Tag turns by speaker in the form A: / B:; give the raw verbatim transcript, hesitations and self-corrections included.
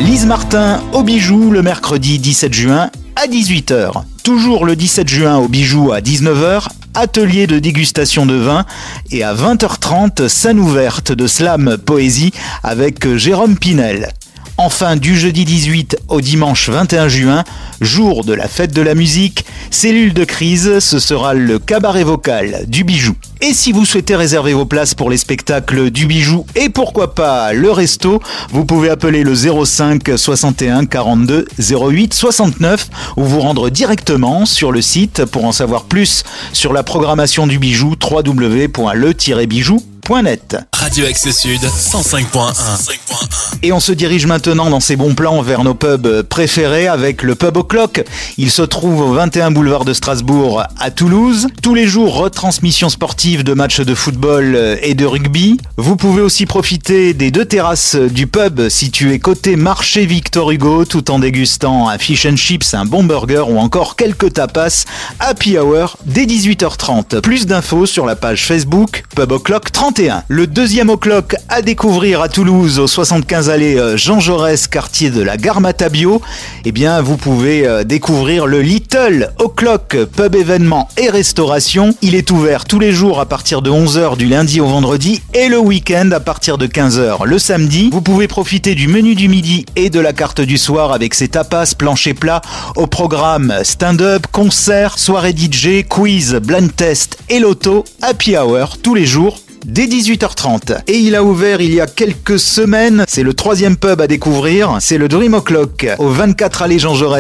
A: Lise Martin au Bijou le mercredi dix-sept juin à dix-huit heures. Toujours le dix-sept juin au Bijou à dix-neuf heures, atelier de dégustation de vin et à vingt heures trente, scène ouverte de slam poésie avec Jérôme Pinel. Enfin, du jeudi dix-huit au dimanche vingt et un juin, jour de la fête de la musique, cellule de crise, ce sera le cabaret vocal du Bijou. Et si vous souhaitez réserver vos places pour les spectacles du Bijou et pourquoi pas le resto, vous pouvez appeler le zéro cinq soixante et un quarante-deux zéro huit soixante-neuf ou vous rendre directement sur le site pour en savoir plus sur la programmation du Bijou, w w w point le tiret bijou point net.
B: Radio Axe Sud, cent cinq point un.
A: Et on se dirige maintenant dans ces bons plans vers nos pubs préférés avec le pub O'Clock. Il se trouve au vingt et un boulevard de Strasbourg à Toulouse. Tous les jours, retransmission sportive de matchs de football et de rugby. Vous pouvez aussi profiter des deux terrasses du pub situées côté marché Victor Hugo tout en dégustant un fish and chips, un bon burger ou encore quelques tapas happy hour dès dix-huit heures trente. Plus d'infos sur la page Facebook Pub O'Clock trente et un. Le deuxième O'Clock à découvrir à Toulouse au soixante-quinze allée Jean Jaurès, quartier de la Gare Matabio. Eh bien, vous pouvez découvrir le Little O'Clock pub événement et restauration. Il est ouvert tous les jours à partir de onze heures du lundi au vendredi et le week-end à partir de quinze heures le samedi. Vous pouvez profiter du menu du midi et de la carte du soir avec ses tapas, planchers plats au programme stand-up, concert, soirée D J, quiz, blind test et loto, happy hour tous les jours dès dix-huit heures trente. Et il a ouvert il y a quelques semaines, c'est le troisième pub à découvrir, c'est le Dream O'Clock au vingt-quatre allée Jean Jaurès